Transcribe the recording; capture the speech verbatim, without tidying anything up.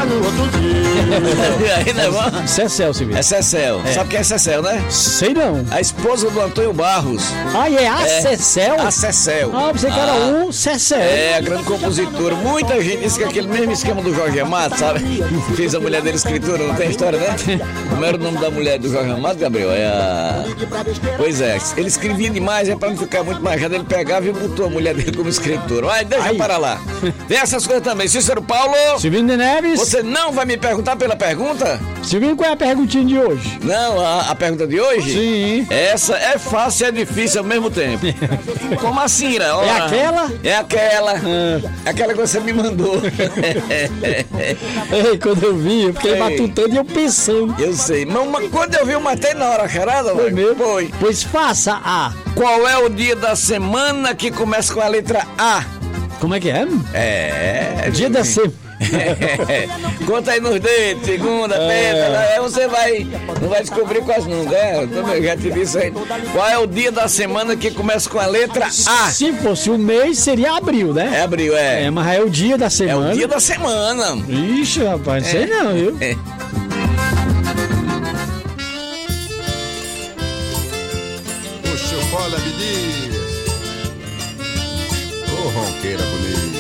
no outro dia. Aí, né, vamos? Cecel, Silvio. É Cecel. É. Sabe quem é Cecel, né? Sei não. A esposa do Antônio Barros. Ah, e é a É. Cecel? A Cecel. Ah, você que era Ah. o Cecel. É, a grande compositora. Muita gente disse que aquele mesmo esquema do Jorge Amado, sabe? Fez a mulher dele escritura, não tem história, né? Como era o nome da mulher do Jorge Amado, Gabriel? É a... Pois é, ele escrevia demais, é pra não ficar muito manjado, ele pegava e botou a mulher dele como escritora. Vai, deixa Aí. para lá. Tem essas coisas também. Cícero Paulo, Silvinho de Neves. você não vai me perguntar pela pergunta? Silvinho, qual é a perguntinha de hoje? Não, a, a pergunta de hoje? Sim. Essa é fácil e é difícil ao mesmo tempo. Como assim, Ira? É aquela? É aquela. Ah. Aquela que você me mandou. Ei, quando eu vi, eu fiquei Ei. matutando e eu pensando. Eu sei, mas uma- quando eu vi, eu matei na hora charada, Foi velho. mesmo? Foi. Pois faça a. Qual é o dia da semana que começa com a letra A? Como é que é? É. Dia da semana. Conta aí nos dedos, segunda, É. terça, aí você vai, não vai descobrir quase nunca, é, eu também já te disse aí. Qual é o dia da semana que começa com a letra A? Se fosse o mês, seria abril, né? É abril, é. É, mas é o dia da É semana. o dia da semana. Ixi, rapaz, não sei não, viu? É. O Chufala me diz. Ô, ronqueira bonita.